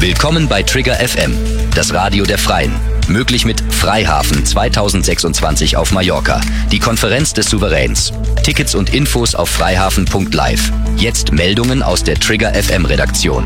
Willkommen bei Trigger FM, das Radio der Freien. Möglich mit Freihafen 2026 auf Mallorca, die Konferenz des Souveräns. Tickets und Infos auf freihafen.live. Jetzt Meldungen aus der Trigger FM Redaktion.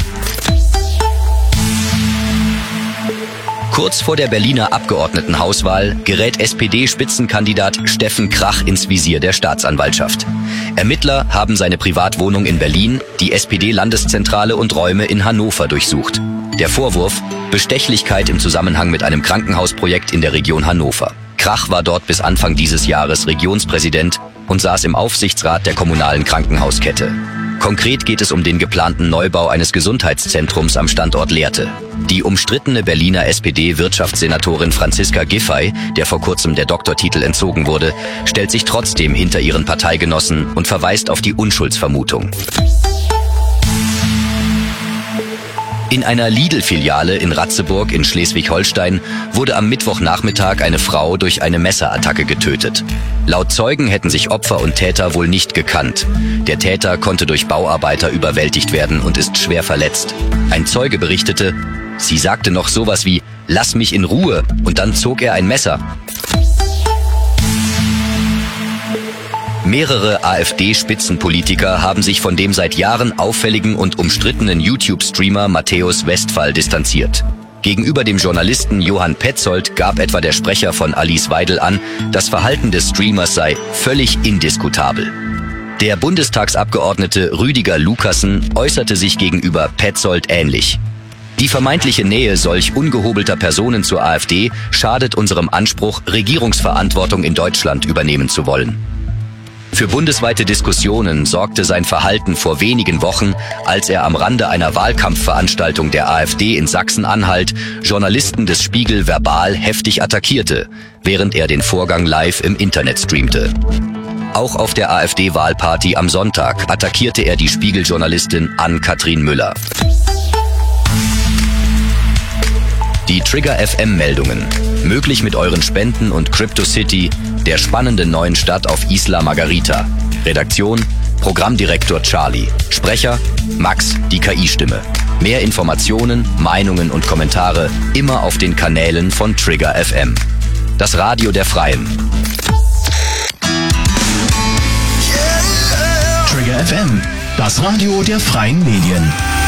Kurz vor der Berliner Abgeordnetenhauswahl gerät SPD-Spitzenkandidat Steffen Krach ins Visier der Staatsanwaltschaft. Ermittler haben seine Privatwohnung in Berlin, die SPD-Landeszentrale und Räume in Hannover durchsucht. Der Vorwurf: Bestechlichkeit im Zusammenhang mit einem Krankenhausprojekt in der Region Hannover. Krach war dort bis Anfang dieses Jahres Regionspräsident und saß im Aufsichtsrat der kommunalen Krankenhauskette. Konkret geht es um den geplanten Neubau eines Gesundheitszentrums am Standort Lehrte. Die umstrittene Berliner SPD-Wirtschaftssenatorin Franziska Giffey, der vor kurzem der Doktortitel entzogen wurde, stellt sich trotzdem hinter ihren Parteigenossen und verweist auf die Unschuldsvermutung. In einer Lidl-Filiale in Ratzeburg in Schleswig-Holstein wurde am Mittwochnachmittag eine Frau durch eine Messerattacke getötet. Laut Zeugen hätten sich Opfer und Täter wohl nicht gekannt. Der Täter konnte durch Bauarbeiter überwältigt werden und ist schwer verletzt. Ein Zeuge berichtete: Sie sagte noch sowas wie „Lass mich in Ruhe", und dann zog er ein Messer. Mehrere AfD-Spitzenpolitiker haben sich von dem seit Jahren auffälligen und umstrittenen YouTube-Streamer Matthäus Westphal distanziert. Gegenüber dem Journalisten Johann Petzold gab etwa der Sprecher von Alice Weidel an, das Verhalten des Streamers sei völlig indiskutabel. Der Bundestagsabgeordnete Rüdiger Lukassen äußerte sich gegenüber Petzold ähnlich. Die vermeintliche Nähe solch ungehobelter Personen zur AfD schadet unserem Anspruch, Regierungsverantwortung in Deutschland übernehmen zu wollen. Für bundesweite Diskussionen sorgte sein Verhalten vor wenigen Wochen, als er am Rande einer Wahlkampfveranstaltung der AfD in Sachsen-Anhalt Journalisten des Spiegel verbal heftig attackierte, während er den Vorgang live im Internet streamte. Auch auf der AfD-Wahlparty am Sonntag attackierte er die Spiegel-Journalistin Ann-Kathrin Müller. Die Trigger FM-Meldungen. Möglich mit euren Spenden und CryptoCity, der spannenden neuen Stadt auf Isla Margarita. Redaktion: Programmdirektor Charlie. Sprecher: Max, die KI-Stimme. Mehr Informationen, Meinungen und Kommentare immer auf den Kanälen von Trigger FM. Das Radio der Freien. Trigger FM, das Radio der Freien Medien.